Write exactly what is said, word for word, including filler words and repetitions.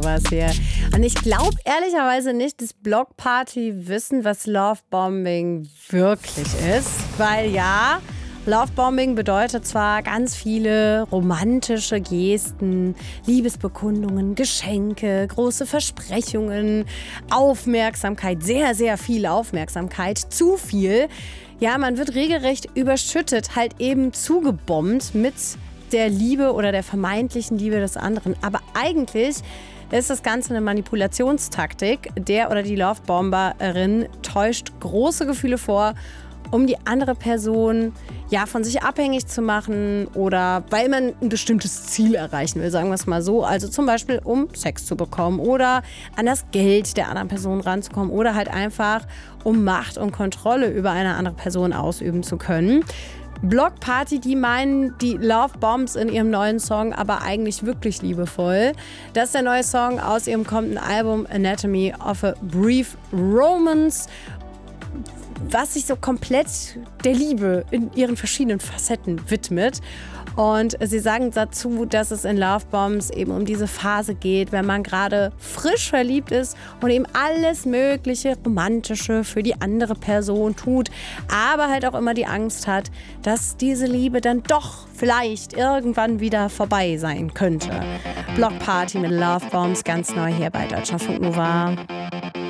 sowas hier. Und ich glaube ehrlicherweise nicht, dass Block Party wissen, was Lovebombing wirklich ist. Weil ja, Lovebombing bedeutet zwar ganz viele romantische Gesten, Liebesbekundungen, Geschenke, große Versprechungen, Aufmerksamkeit, sehr, sehr viel Aufmerksamkeit, zu viel. Ja, man wird regelrecht überschüttet, halt eben zugebombt mit der Liebe oder der vermeintlichen Liebe des anderen. Aber eigentlich ist das Ganze eine Manipulationstaktik. Der oder die Lovebomberin täuscht große Gefühle vor, um die andere Person ja von sich abhängig zu machen oder weil man ein bestimmtes Ziel erreichen will, sagen wir es mal so. Also zum Beispiel, um Sex zu bekommen oder an das Geld der anderen Person ranzukommen oder halt einfach, um Macht und Kontrolle über eine andere Person ausüben zu können. Block Party, die meinen die Love Bombs in ihrem neuen Song aber eigentlich wirklich liebevoll. Das ist der neue Song aus ihrem kommenden Album Anatomy of a Brief Romance, was sich so komplett der Liebe in ihren verschiedenen Facetten widmet. Und sie sagen dazu, dass es in Love Bombs eben um diese Phase geht, wenn man gerade frisch verliebt ist und eben alles mögliche Romantische für die andere Person tut, aber halt auch immer die Angst hat, dass diese Liebe dann doch vielleicht irgendwann wieder vorbei sein könnte. Block Party mit Love Bombs, ganz neu hier bei Deutschlandfunk Nova.